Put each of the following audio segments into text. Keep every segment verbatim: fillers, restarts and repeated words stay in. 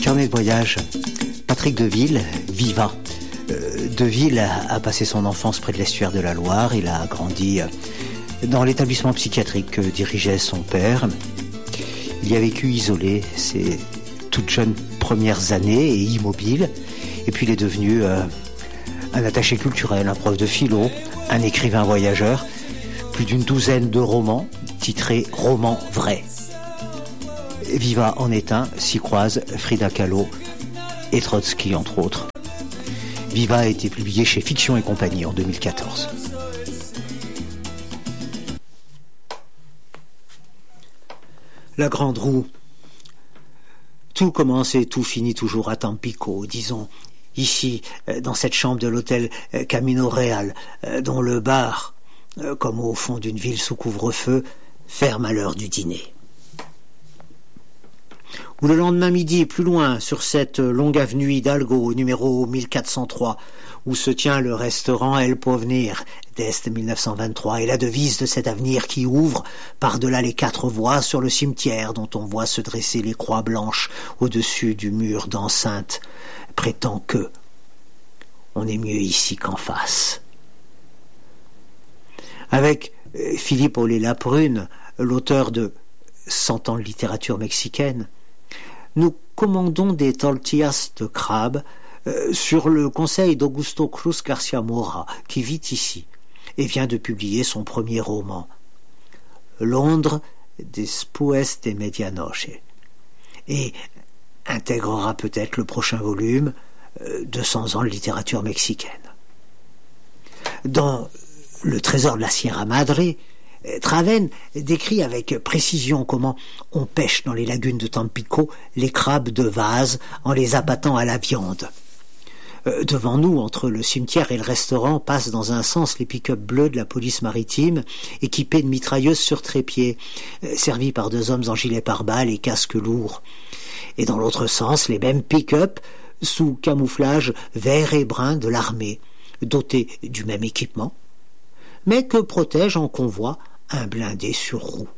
carnet de voyage, Patrick Deville, Viva. Euh, Deville a, a passé son enfance près de l'estuaire de la Loire. Il a grandi dans l'établissement psychiatrique que dirigeait son père. Il y a vécu isolé ses toutes jeunes premières années et immobile. Et puis il est devenu euh, un attaché culturel, un prof de philo, un écrivain voyageur. Plus d'une douzaine de romans, titrés « Romans vrais ». Viva en est un, s'y croisent Frida Kahlo et Trotsky, entre autres. Viva a été publié chez Fiction et Compagnie en deux mille quatorze. La grande roue. Tout commence et tout finit toujours à Tampico, disons, ici, dans cette chambre de l'hôtel Camino Real, dont le bar, comme au fond d'une ville sous couvre-feu, ferme à l'heure du dîner. Ou le lendemain midi, plus loin, sur cette longue avenue Hidalgo, numéro mille quatre cent trois, où se tient le restaurant El Porvenir d'Est mille neuf cent vingt-trois, et la devise de cet avenir qui ouvre, par-delà les quatre voies, sur le cimetière dont on voit se dresser les croix blanches au-dessus du mur d'enceinte, prétend que on est mieux ici qu'en face. Avec Philippe Olé-Laprune, l'auteur de Cent ans de littérature mexicaine, nous commandons des tortillas de crabe euh, sur le conseil d'Augusto Cruz Garcia Mora, qui vit ici et vient de publier son premier roman, Londres después de medianoche, et intégrera peut-être le prochain volume, euh, deux cents ans de littérature mexicaine. Dans Le trésor de la Sierra Madre, Traven décrit avec précision comment on pêche dans les lagunes de Tampico les crabes de vase en les abattant à la viande. Euh, devant nous, entre le cimetière et le restaurant, passent dans un sens les pick-up bleus de la police maritime, équipés de mitrailleuses sur trépied, euh, servis par deux hommes en gilet pare-balles et casques lourds. Et dans l'autre sens, les mêmes pick-up sous camouflage vert et brun de l'armée, dotés du même équipement, mais que protège en convoi un blindé sur roue.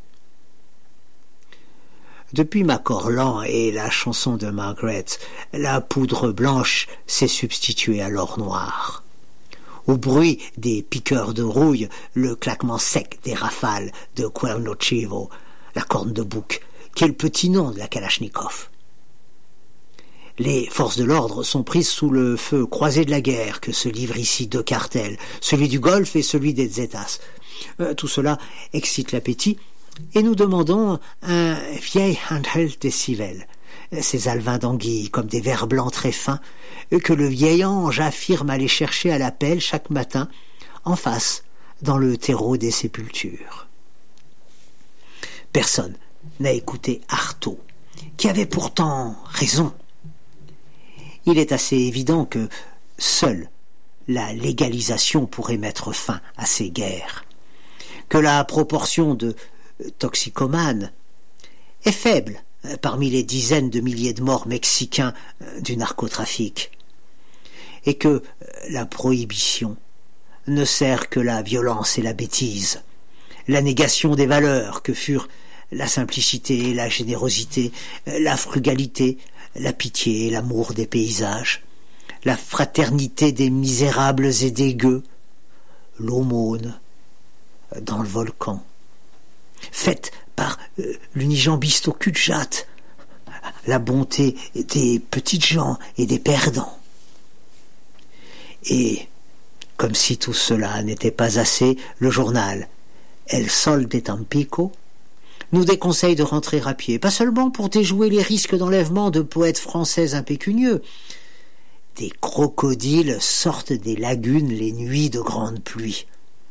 Depuis Macorlan et la chanson de Margaret, la poudre blanche s'est substituée à l'or noir. Au bruit des piqueurs de rouille, le claquement sec des rafales de Cuerno Chivo, la corne de bouc, qui est le petit nom de la Kalachnikov. Les forces de l'ordre sont prises sous le feu croisé de la guerre que se livrent ici deux cartels, celui du Golfe et celui des Zetas. Euh, tout cela excite l'appétit, et nous demandons un vieil handheld des civelles, ces alevins d'anguilles comme des vers blancs très fins, que le vieil ange affirme aller chercher à la pelle chaque matin, en face, dans le terreau des sépultures. Personne n'a écouté Artaud, qui avait pourtant raison. Il est assez évident que seule la légalisation pourrait mettre fin à ces guerres, que la proportion de toxicomanes est faible parmi les dizaines de milliers de morts mexicains du narcotrafic, et que la prohibition ne sert que la violence et la bêtise, la négation des valeurs que furent la simplicité, la générosité, la frugalité, la pitié et l'amour des paysages, la fraternité des misérables et des gueux, l'aumône dans le volcan, faite par euh, l'unijambiste au cul de jatte, la bonté des petites gens et des perdants. Et, comme si tout cela n'était pas assez, le journal El Sol de Tampico nous déconseille de rentrer à pied, pas seulement pour déjouer les risques d'enlèvement de poètes français impécunieux. Des crocodiles sortent des lagunes les nuits de grande pluie.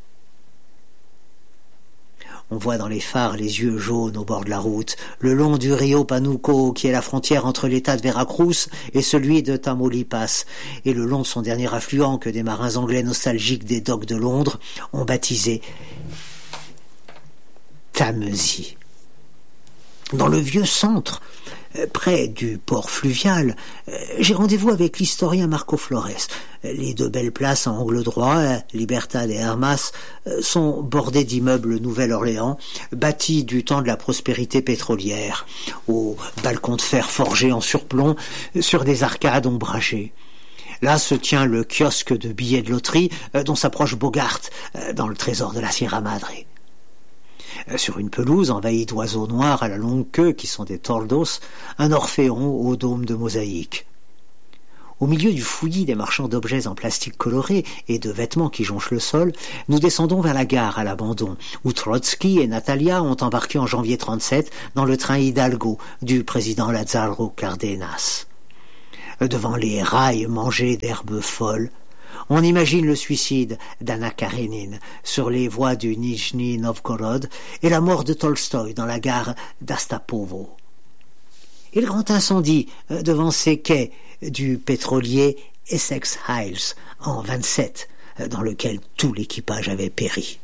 On voit dans les phares les yeux jaunes au bord de la route, le long du Rio Panuco, qui est la frontière entre l'état de Veracruz et celui de Tamaulipas, et le long de son dernier affluent que des marins anglais nostalgiques des docks de Londres ont baptisé Tamesie. Dans le vieux centre, Près du port fluvial, j'ai rendez-vous avec l'historien Marco Flores. Les deux belles places à angle droit, Libertad et Hermas, sont bordées d'immeubles Nouvelle-Orléans, bâtis du temps de la prospérité pétrolière, aux balcons de fer forgés en surplomb, sur des arcades ombragées. Là se tient le kiosque de billets de loterie dont s'approche Bogart dans le trésor de la Sierra Madre. Sur une pelouse envahie d'oiseaux noirs à la longue queue qui sont des tordos, un orphéon au dôme de mosaïque. Au milieu du fouillis des marchands d'objets en plastique coloré et de vêtements qui jonchent le sol, nous descendons vers la gare à l'abandon, où Trotsky et Natalia ont embarqué en janvier trente-sept dans le train Hidalgo du président Lázaro Cárdenas. Devant les rails mangés d'herbes folles, on imagine le suicide d'Anna Karénine sur les voies du Nijni Novgorod et la mort de Tolstoï dans la gare d'Astapovo. Et le grand incendie devant ces quais du pétrolier Essex Hiles en vingt-sept, dans lequel tout l'équipage avait péri.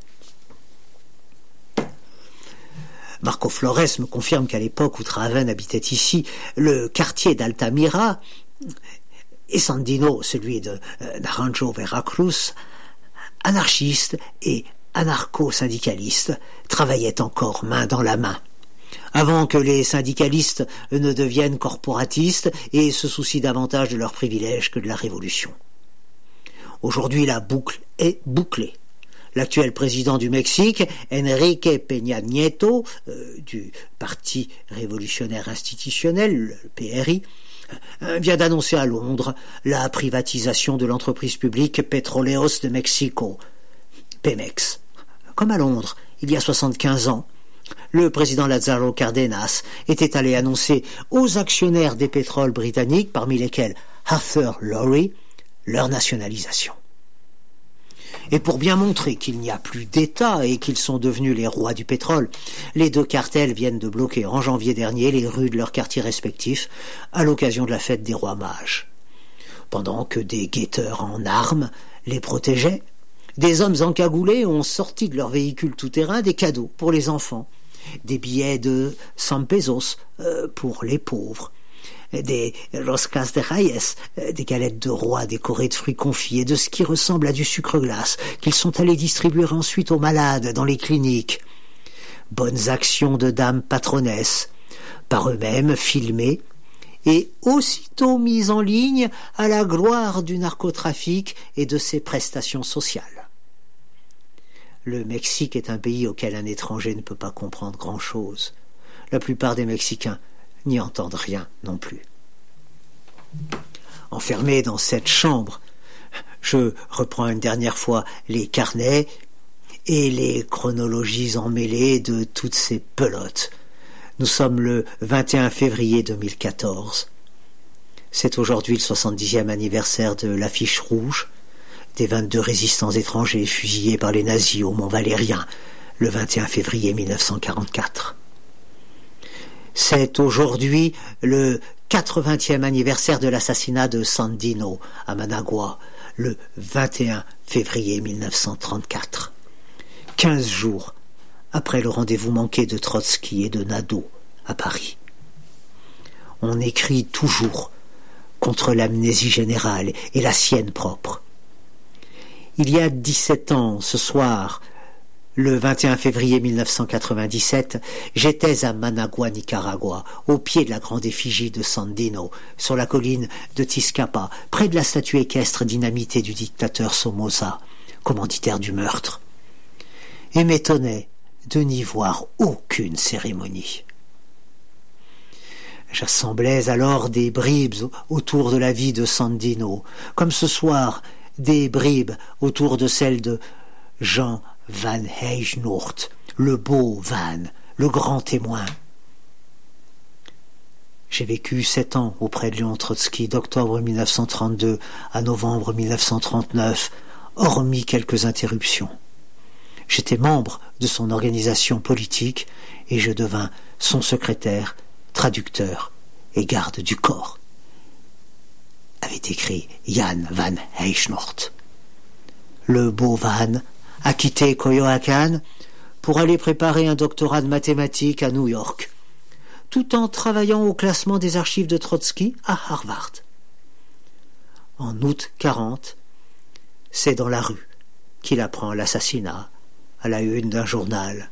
Marco Flores me confirme qu'à l'époque où Traven habitait ici, le quartier d'Altamira et Sandino, celui de euh, Naranjo Veracruz, anarchistes et anarcho-syndicalistes, travaillaient encore main dans la main, avant que les syndicalistes ne deviennent corporatistes et se soucient davantage de leurs privilèges que de la révolution. Aujourd'hui, la boucle est bouclée. L'actuel président du Mexique, Enrique Peña Nieto, euh, du Parti révolutionnaire institutionnel, le P R I, vient d'annoncer à Londres la privatisation de l'entreprise publique Petróleos de Mexico, Pemex. Comme à Londres, il y a soixante-quinze ans, le président Lázaro Cárdenas était allé annoncer aux actionnaires des pétroles britanniques, parmi lesquels Arthur Lorry, leur nationalisation. Et pour bien montrer qu'il n'y a plus d'État et qu'ils sont devenus les rois du pétrole, les deux cartels viennent de bloquer en janvier dernier les rues de leurs quartiers respectifs à l'occasion de la fête des rois mages. Pendant que des guetteurs en armes les protégeaient, des hommes encagoulés ont sorti de leurs véhicules tout-terrain des cadeaux pour les enfants, des billets de cent pesos euh, pour les pauvres, des roscas de reyes, des galettes de roi décorées de fruits confits et de ce qui ressemble à du sucre glace qu'ils sont allés distribuer ensuite aux malades dans les cliniques. Bonnes actions de dames patronesses, par eux-mêmes filmées et aussitôt mises en ligne à la gloire du narcotrafic et de ses prestations sociales. Le Mexique est un pays auquel un étranger ne peut pas comprendre grand-chose. La plupart des Mexicains n'y entendent rien non plus. Enfermé dans cette chambre, je reprends une dernière fois les carnets et les chronologies emmêlées de toutes ces pelotes. Nous sommes le vingt et un février deux mille quatorze. C'est aujourd'hui le soixante-dixième anniversaire de l'affiche rouge des vingt-deux résistants étrangers fusillés par les nazis au Mont Valérien le vingt et un février mille neuf cent quarante-quatre. C'est aujourd'hui le quatre-vingtième anniversaire de l'assassinat de Sandino à Managua, le vingt et un février mille neuf cent trente-quatre. Quinze jours après le rendez-vous manqué de Trotsky et de Nadeau à Paris. On écrit toujours contre l'amnésie générale et la sienne propre. Il y a dix-sept ans, ce soir, le vingt et un février mille neuf cent quatre-vingt-dix-sept, j'étais à Managua, Nicaragua, au pied de la grande effigie de Sandino, sur la colline de Tizcapa, près de la statue équestre dynamitée du dictateur Somoza, commanditaire du meurtre. Et m'étonnait de n'y voir aucune cérémonie. J'assemblais alors des bribes autour de la vie de Sandino, comme ce soir des bribes autour de celle de Jean Van Heijnoort, le beau Van, le grand témoin. J'ai vécu sept ans auprès de Léon Trotsky, d'octobre mille neuf cent trente-deux à novembre mille neuf cent trente-neuf, hormis quelques interruptions. J'étais membre de son organisation politique et je devins son secrétaire, traducteur et garde du corps, avait écrit Jan Van Heijnoort. Le beau Van a quitté Coyoacán pour aller préparer un doctorat de mathématiques à New York. tout en travaillant au classement des archives de Trotsky à Harvard. En août quarante, c'est dans la rue qu'il apprend l'assassinat à la une d'un journal.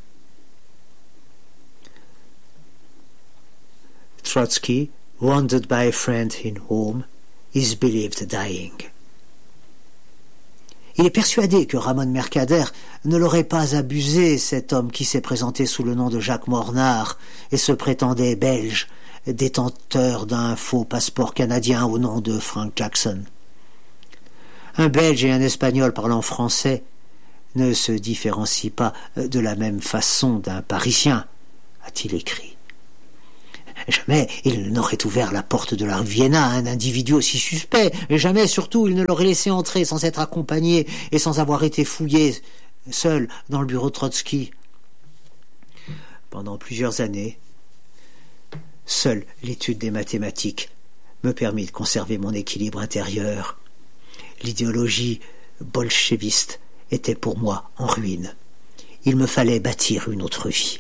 Trotsky, wounded by a friend in home, is believed dying. Il est persuadé que Ramon Mercader ne l'aurait pas abusé, cet homme qui s'est présenté sous le nom de Jacques Mornard et se prétendait belge, détenteur d'un faux passeport canadien au nom de Frank Jackson. Un Belge et un Espagnol parlant français ne se différencient pas de la même façon d'un Parisien, a-t-il écrit. Jamais il n'aurait ouvert la porte de la rue Vienna à un individu aussi suspect, et jamais surtout il ne l'aurait laissé entrer sans être accompagné et sans avoir été fouillé seul dans le bureau de Trotsky. Pendant plusieurs années, seule l'étude des mathématiques me permit de conserver mon équilibre intérieur. L'idéologie bolchéviste était pour moi en ruine. Il me fallait bâtir une autre vie.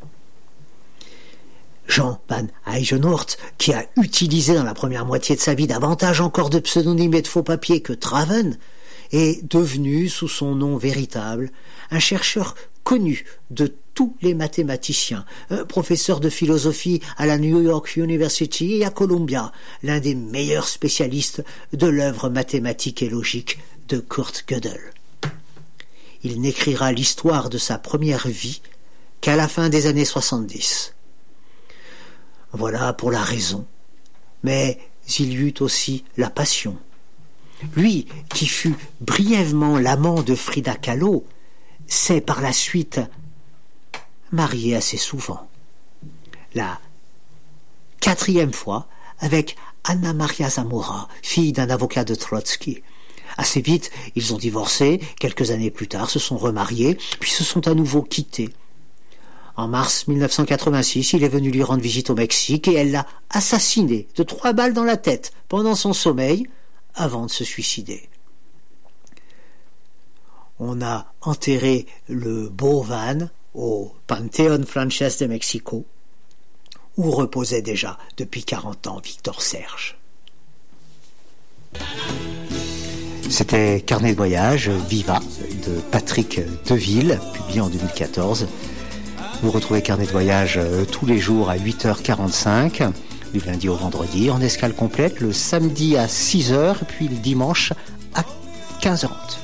Jean van Eisenhorst, qui a utilisé dans la première moitié de sa vie davantage encore de pseudonymes et de faux papiers que Traven, est devenu, sous son nom véritable, un chercheur connu de tous les mathématiciens, un professeur de philosophie à la New York University et à Columbia, l'un des meilleurs spécialistes de l'œuvre mathématique et logique de Kurt Gödel. Il n'écrira l'histoire de sa première vie qu'à la fin des années soixante-dix. Voilà pour la raison, mais il y eut aussi la passion. Lui, qui fut brièvement l'amant de Frida Kahlo, s'est par la suite marié assez souvent. La quatrième fois avec Anna Maria Zamora, fille d'un avocat de Trotsky. Assez vite, ils ont divorcé, quelques années plus tard se sont remariés, puis se sont à nouveau quittés. En mars mille neuf cent quatre-vingt-six, il est venu lui rendre visite au Mexique et elle l'a assassiné de trois balles dans la tête pendant son sommeil avant de se suicider. On a enterré le beau Van au Panteón Frances de Mexico, où reposait déjà depuis quarante ans Victor Serge. C'était Carnet de voyage, Viva, de Patrick Deville, publié en deux mille quatorze. Vous retrouvez Carnet de voyage tous les jours à huit heures quarante-cinq, du lundi au vendredi, en escale complète, le samedi à six heures, puis le dimanche à quinze heures trente.